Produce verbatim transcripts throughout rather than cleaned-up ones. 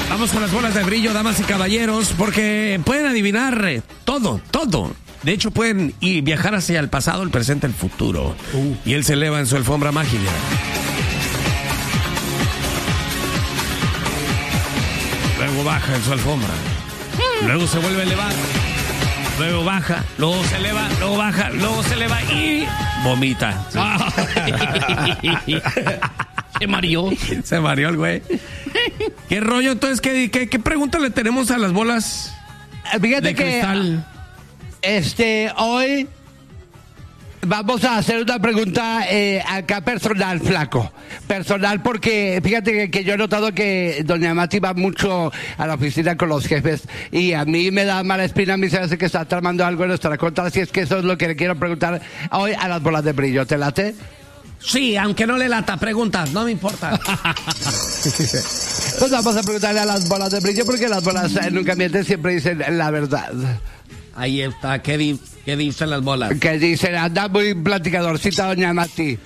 Vamos con las bolas de brillo, damas y caballeros, porque pueden adivinar todo, todo. De hecho, pueden ir, viajar hacia el pasado, el presente, el futuro. Uh. Y él se eleva en su alfombra mágica. Luego baja en su alfombra. Luego se vuelve a elevar. Luego baja, luego se eleva, luego baja, luego se eleva y vomita. Se mareó. Se mareó el güey. ¿Qué rollo? Entonces, ¿qué, qué, qué pregunta le tenemos a las bolas Fíjate de que cristal? Este, hoy vamos a hacer una pregunta eh, acá personal, flaco. Personal porque fíjate que, que yo he notado que doña Mati va mucho a la oficina con los jefes y a mí me da mala espina, a mí se hace que está tramando algo en nuestra contra, así es que eso es lo que le quiero preguntar hoy a las bolas de brillo. ¿Te late? Sí, aunque no le lata, preguntas, no me importa. Pues vamos a preguntarle a las bolas de brillo porque las bolas eh, nunca mienten, siempre dicen la verdad. Ahí está, ¿qué, di- qué dicen las bolas? Que dicen, anda muy platicadorcita doña Mati.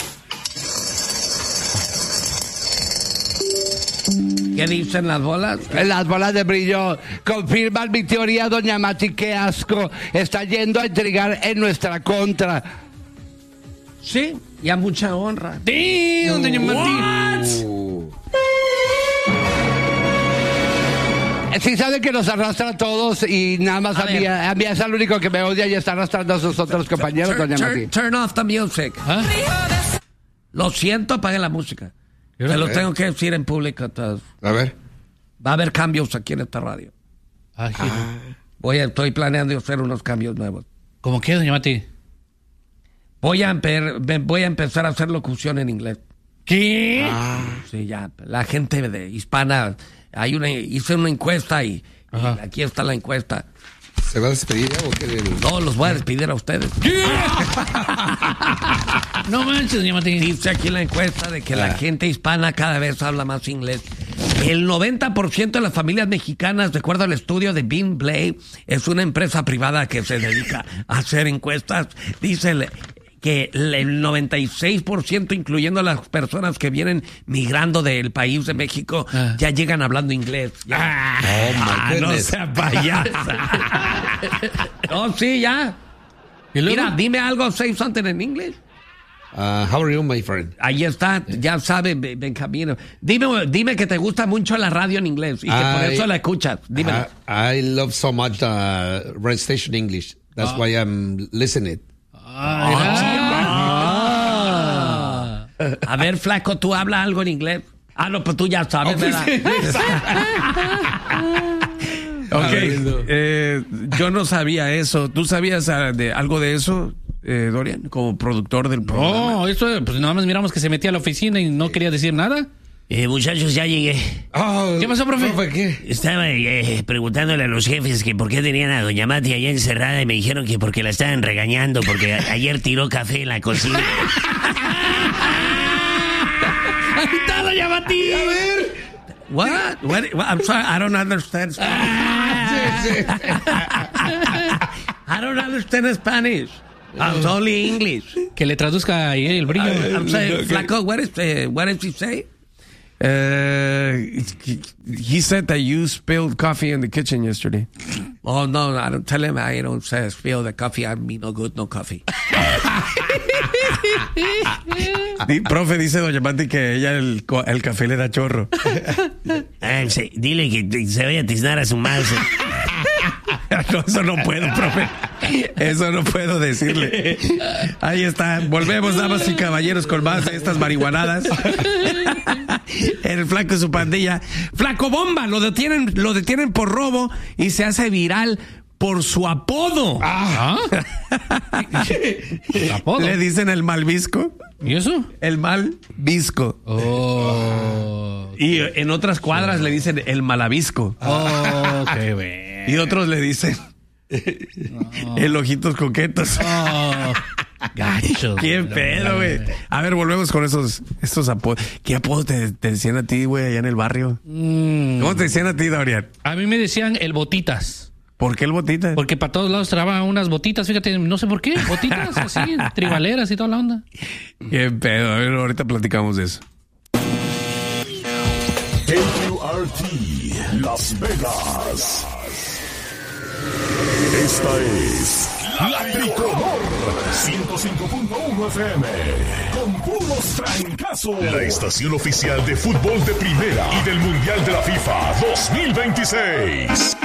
¿Qué dicen las bolas? Las bolas de brillo confirman mi teoría, doña Mati, qué asco. Está yendo a intrigar en nuestra contra. Sí, y a mucha honra. Damn, doña Mati. Sí sabe que nos arrastra a todos y nada más a, A mí, ver. a mí es el único que me odia y está arrastrando a sus otros compañeros, Turn, doña turn- Mati. turn off the music. ¿Ah? Lo siento, apague la música. Se lo tengo que decir en público a todos. A ver. Va a haber cambios aquí en esta radio. Ay, sí. Voy a, estoy planeando hacer unos cambios nuevos. ¿Cómo qué, doña Mati? Voy a, empe- voy a empezar a hacer locución en inglés. ¿Qué? Sí, ya. La gente de hispana, hay una, hice una encuesta y, y Ajá. aquí está la encuesta. ¿Se va a despedir ya o qué? Del... No, los voy a despedir a ustedes. No manches, doña Mati. Dice aquí la encuesta de que la Ah. gente hispana cada vez habla más inglés. El noventa por ciento de las familias mexicanas, de acuerdo al estudio de Bean Blade, es una empresa privada que se dedica a hacer encuestas. Dice el- que el noventa y seis por ciento, incluyendo a las personas que vienen migrando del país de México, Ah. ya llegan hablando inglés. Ya. Oh, my Ah, no goodness. sea payasa. No, sí, ya. ¿Y luego? Mira, dime algo, say something in English. Uh, how are you, my friend? Ahí está, ya sabe, Be- Benjamín. Dime, dime que te gusta mucho la radio en inglés y que por I- eso la escuchas. Dímelo. I, I love so much uh, radio station English. That's why I'm listening. Ah. A ver, flaco, ¿tú hablas algo en inglés? Ah, no, pues tú ya sabes, ¿verdad? Ok, eh, yo no sabía eso. ¿Tú sabías ah, de algo de eso, eh, Dorian, como productor del programa? No, eso, pues nada más miramos que se metía a la oficina y no quería decir nada. Eh, muchachos, ya llegué. Oh, ¿Qué pasó, profe? ¿Qué? Estaba eh, preguntándole a los jefes que por qué tenían a doña Mati allá encerrada y me dijeron que porque la estaban regañando porque a- ayer tiró café en la cocina. ¡Ahí está, doña Mati! A ver. What? What? What? I'm sorry, I don't understand Spanish. I don't understand Spanish. I'm only English. Que le traduzca ahí el brillo. I'm saying, flaco, what is, uh, what did he say? Uh, he, he said that you spilled coffee in the kitchen yesterday. Oh, no, I don't tell him I don't say spill the coffee. I mean, no good, no coffee. Di- profe, dice doña Mati que ella el, co- el café le da chorro. Ah, sí, dile que se vaya a tiznar a su mouse. No, eso no puedo, profe. Eso no puedo decirle. Ahí está. Volvemos, damas y caballeros, con más de estas marihuanadas. El flaco y su pandilla. Flaco Bomba, lo detienen, lo detienen por robo y se hace viral por su apodo. ¿Ah? ¿Apodo? Le dicen el malvisco. ¿Y eso? El mal visco. Oh. Y en otras cuadras le dicen el malavisco. Oh, qué bueno. Y otros le dicen el ojitos coquetos. Oh, gacho. Qué pedo, güey. A ver, volvemos con esos, estos apodos. ¿Qué apodos te, te decían a ti, güey, allá en el barrio? Mm. ¿Cómo te decían a ti, Dorian? A mí me decían el botitas. ¿Por qué el botita? Porque para todos lados trababan unas botitas, fíjate, no sé por qué, botitas así, tribaleras y toda la onda. Qué pedo. A ver, ahorita platicamos de eso. K Q R T, Las Vegas. Esta es La Tricolor, ciento cinco punto uno F M, con puros trancazos. La estación oficial de fútbol de primera y del Mundial de la FIFA dos mil veintiséis.